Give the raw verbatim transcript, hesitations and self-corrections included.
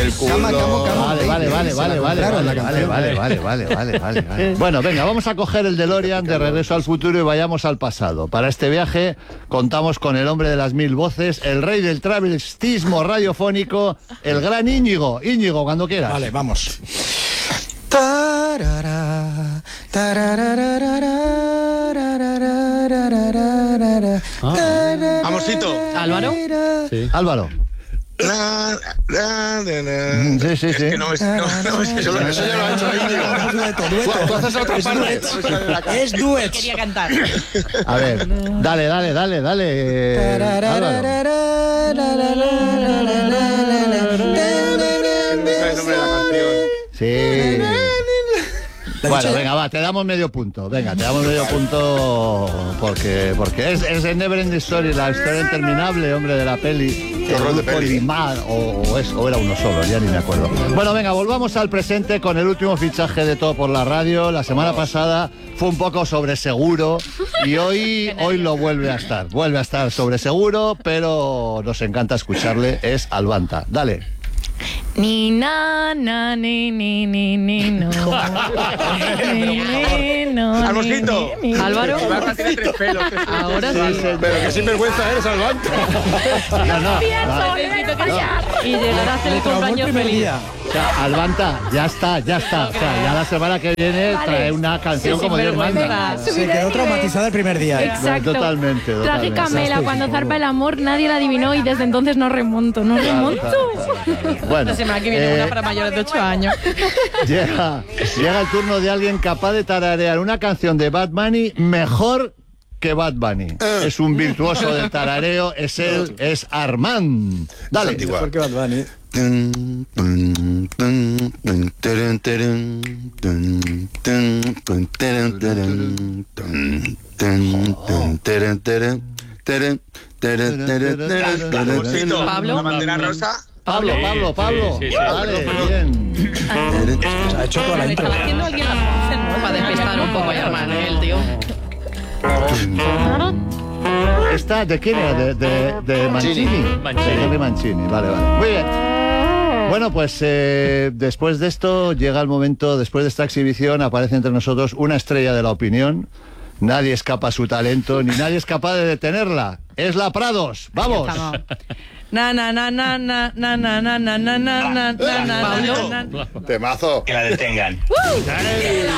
el culo. Cama, cama, cama. Vale, vale, vale, vale, vale, vale, vale, vale, vale, vale, vale, vale, vale. Bueno, venga, vamos a coger el DeLorean de Regreso al Futuro y vayamos al pasado. Para este viaje contamos con el hombre de las mil voces, el rey del travestismo radiofónico, el gran Íñigo. Íñigo, cuando quieras. Vale, vamos. Amorcito. Álvaro. Sí. Álvaro. La, la, la, la. Sí, sí, Es sí. que no, es, no, no, es que eso, eso ya lo ha hecho Íñigo. Dueto, dueto. Tú haces otra parte. Es duet. Quería cantar. A ver, dale, dale, dale, dale. eh, Álvaro. El nombre de la canción. Sí. ¿La has Bueno, dicho ya? venga, va, te damos medio punto. Venga, te damos medio punto porque porque es, es el Never Ending Story, la historia interminable, hombre, de la peli. Qué horror de Grupo peli. Limar, o, o, es, o era uno solo, ya ni me acuerdo. Bueno, venga, volvamos al presente con el último fichaje de Todo por la Radio. La semana pasada fue un poco sobre seguro y hoy, hoy lo vuelve a estar. Vuelve a estar sobre seguro, pero nos encanta escucharle. Es Albanta. Dale. Ni na na ni ni ni ni no. Ni, ni, no, Almosito. ni, ni, ni. Álvaro. Albanta tiene tres pelos. tres pelos. Ahora sí. Pero que sinvergüenza eres, Albanta. No, no, no. Necesito callar. Y llegar a hacer el Traumó el cumpleaños primer feliz. día. O sea, Albanta, ya está, ya está. O sea, ya la semana que viene Vale. trae una canción Sí, como Dios sinvergüenza. manda. Se quedó traumatizada el primer día. Exacto. Totalmente, Traje totalmente. Camela cuando zarpa el amor, nadie la adivinó y desde entonces no remonto, no remonto. Bueno, La semana que viene eh, una para mayores de ocho años. llega, llega el turno de alguien capaz de tararear una canción de Bad Bunny mejor que Bad Bunny. Es un virtuoso del tarareo, es él, es Armand. Dale. antigua. Mejor que Bad Bunny. Almosito. Pablo. La bandera rosa. Pablo, Pablo, Pablo. Sí, sí, sí. Vale, bien. Se ha hecho toda la Le intro. estaba haciendo alguien las voces, ¿no? Para despistar un poco a hermano, el tío. ¿Esta de quién era? ¿De, de, de Mancini? Mancini. De Henry Mancini, vale, vale. Muy bien. Bueno, pues eh, después de esto llega el momento, después de esta exhibición aparece entre nosotros una estrella de la opinión. Nadie escapa a su talento, ni nadie es capaz de detenerla. Es la Prados. ¡Vamos! Na na na na na na na na na na na na na na na. Temazo. Que la detengan.